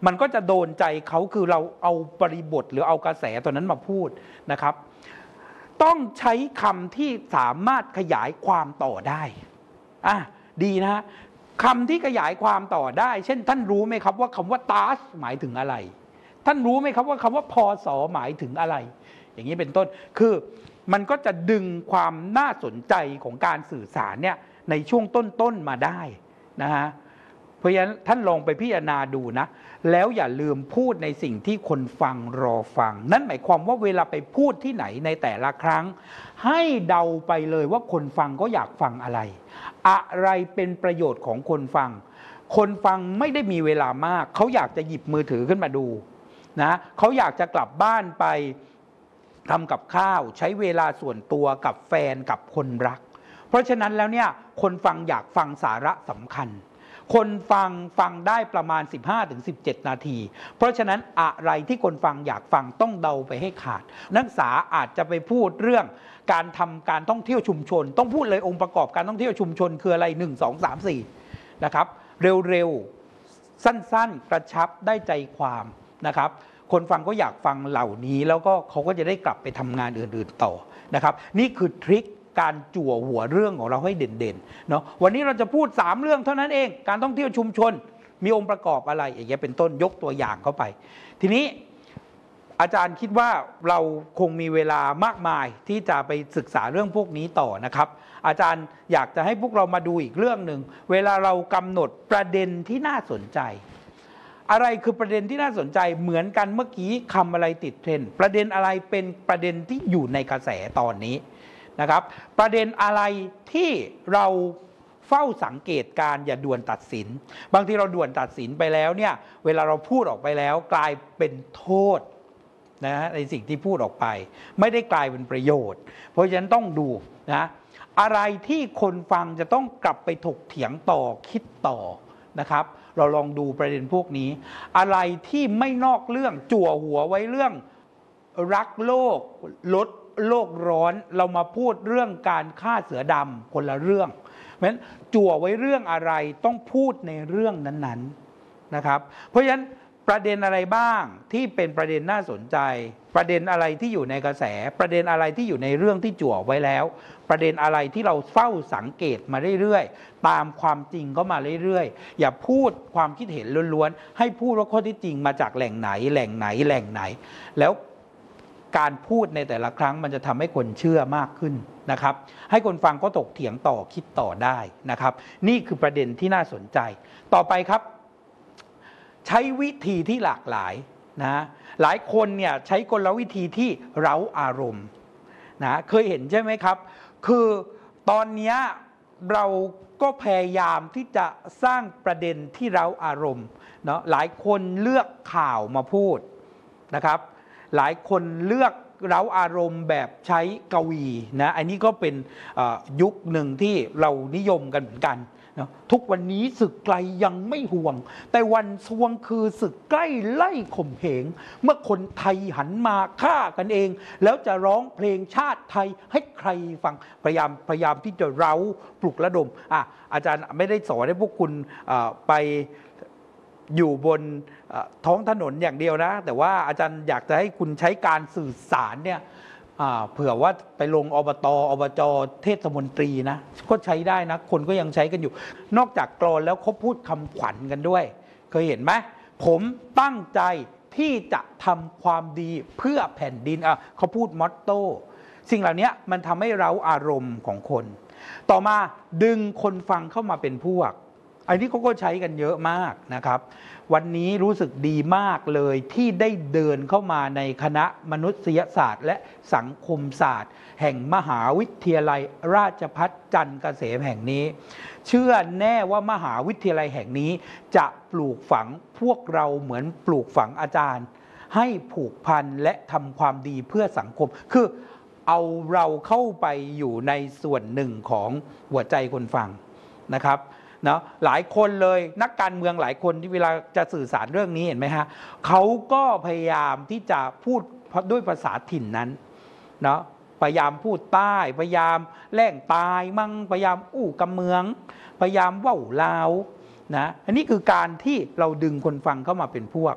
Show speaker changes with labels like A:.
A: มันก็จะโดนใจเขาคือเราเอาบริบทหรือเอากระแสตัวนั้นมาพูดนะครับต้องใช้คำที่สามารถขยายความต่อได้ดีนะคำที่ขยายความต่อได้เช่นท่านรู้ไหมครับว่าคำว่าตาชหมายถึงอะไรท่านรู้ไหมครับว่าคำว่าพศหมายถึงอะไรอย่างนี้เป็นต้นคือมันก็จะดึงความน่าสนใจของการสื่อสารเนี่ยในช่วงต้นๆมาได้นะฮะเพราะฉะนั้นท่านลองไปพิจารณาดูนะแล้วอย่าลืมพูดในสิ่งที่คนฟังรอฟังนั่นหมายความว่าเวลาไปพูดที่ไหนในแต่ละครั้งให้เดาไปเลยว่าคนฟังก็อยากฟังอะไรเป็นประโยชน์ของคนฟังคนฟังไม่ได้มีเวลามากเขาอยากจะหยิบมือถือขึ้นมาดูนะเขาอยากจะกลับบ้านไปทำกับข้าวใช้เวลาส่วนตัวกับแฟนกับคนรักเพราะฉะนั้นแล้วเนี่ยคนฟังอยากฟังสาระสำคัญคนฟังได้ประมาณ 15-17 นาทีเพราะฉะนั้นอะไรที่คนฟังอยากฟังต้องเดาไปให้ขาดนักศึกษาอาจจะไปพูดเรื่องการทำการท่องเที่ยวชุมชนต้องพูดเลยองค์ประกอบการท่องเที่ยวชุมชนคืออะไร1 2 3 4นะครับเร็วๆสั้นๆกระชับได้ใจความนะครับคนฟังก็อยากฟังเหล่านี้แล้วก็เขาก็จะได้กลับไปทำงานอื่นๆต่อนะครับนี่คือทริคการจั่วหัวเรื่องของเราให้เด่นๆเนาะวันนี้เราจะพูด3เรื่องเท่านั้นเองการท่องเที่ยวชุมชนมีองค์ประกอบอะไรอย่างเงี้ยเป็นต้นยกตัวอย่างเข้าไปทีนี้อาจารย์คิดว่าเราคงมีเวลามากมายที่จะไปศึกษาเรื่องพวกนี้ต่อนะครับอาจารย์อยากจะให้พวกเรามาดูอีกเรื่องหนึ่งเวลาเรากำหนดประเด็นที่น่าสนใจอะไรคือประเด็นที่น่าสนใจเหมือนกันเมื่อกี้คำอะไรติดเทรนด์ประเด็นอะไรเป็นประเด็นที่อยู่ในกระแสตอนนี้นะครับประเด็นอะไรที่เราเฝ้าสังเกตการอย่าด่วนตัดสินบางทีเราด่วนตัดสินไปแล้วเนี่ยเวลาเราพูดออกไปแล้วกลายเป็นโทษนะในสิ่งที่พูดออกไปไม่ได้กลายเป็นประโยชน์เพราะฉะนั้นต้องดูนะอะไรที่คนฟังจะต้องกลับไปถกเถียงต่อคิดต่อนะครับเราลองดูประเด็นพวกนี้อะไรที่ไม่นอกเรื่องจั่วหัวไว้เรื่องรักโลกลดโลกร้อนเรามาพูดเรื่องการฆ่าเสือดำคนละเรื่องเพราะฉะนั้นจั่วไว้เรื่องอะไรต้องพูดในเรื่องนั้นๆนะครับเพราะฉะนั้นประเด็นอะไรบ้างที่เป็นประเด็นน่าสนใจประเด็นอะไรที่อยู่ในกระแสประเด็นอะไรที่อยู่ในเรื่องที่จั่วไว้แล้วประเด็นอะไรที่เราเฝ้าสังเกตมาเรื่อยๆตามความจริงก็มาเรื่อยๆอย่าพูดความคิดเห็นล้วนๆให้พูดว่าข้อที่จริงมาจากแหล่งไหนแล้วการพูดในแต่ละครั้งมันจะทำให้คนเชื่อมากขึ้นนะครับให้คนฟังก็ถกเถียงต่อคิดต่อได้นะครับนี่คือประเด็นที่น่าสนใจต่อไปครับใช้วิธีที่หลากหลายนะหลายคนเนี่ยใช้กลวิธีที่เร้าอารมณ์นะเคยเห็นใช่ไหมครับคือตอนนี้เราก็พยายามที่จะสร้างประเด็นที่เร้าอารมณ์เนาะหลายคนเลือกข่าวมาพูดนะครับหลายคนเลือกเร้าอารมณ์แบบใช้กวีนะอันนี้ก็เป็นยุคหนึ่งที่เรานิยมกันเหมือนกันนะทุกวันนี้ศึกไกลยังไม่ห่วงแต่วันซวงคือศึกใกล้ไล่ข่มเหงเมื่อคนไทยหันมาฆ่ากันเองแล้วจะร้องเพลงชาติไทยให้ใครฟังพยายามที่จะเร้าปลุกระดมอาจารย์ไม่ได้สอนให้พวกคุณไปอยู่บนท้องถนนอย่างเดียวนะแต่ว่าอาจารย์อยากจะให้คุณใช้การสื่อสารเนี่ยเผื่อว่าไปลงอบจเทศมนตรีนะก็ใช้ได้นะคนก็ยังใช้กันอยู่นอกจากกลอนแล้วเขาพูดคำขวัญกันด้วยเคยเห็นไหมผมตั้งใจที่จะทำความดีเพื่อแผ่นดินเขาพูดมอตโต้สิ่งเหล่านี้มันทำให้เร้าอารมณ์ของคนต่อมาดึงคนฟังเข้ามาเป็นพวกอันนี้เขาก็ใช้กันเยอะมากนะครับวันนี้รู้สึกดีมากเลยที่ได้เดินเข้ามาในคณะมนุษยศาสตร์และสังคมศาสตร์แห่งมหาวิทยาลัยราชภัฏจันทร์เกษมแห่งนี้เชื่อแน่ว่ามหาวิทยาลัยแห่งนี้จะปลูกฝังพวกเราเหมือนปลูกฝังอาจารย์ให้ผูกพันและทำความดีเพื่อสังคมคือเอาเราเข้าไปอยู่ในส่วนหนึ่งของหัวใจคนฟังนะครับเนาะหลายคนเลยนักการเมืองหลายคนที่เวลาจะสื่อสารเรื่องนี้เห็นไหมฮะเขาก็พยายามที่จะพูดด้วยภาษาถิ่นนั้นเนาะพยายามพูดใต้พยายามแหล่งตายมั่งพยายามอู้กำเมืองพยายามว่าวลาวนะอันนี้คือการที่เราดึงคนฟังเข้ามาเป็นพวก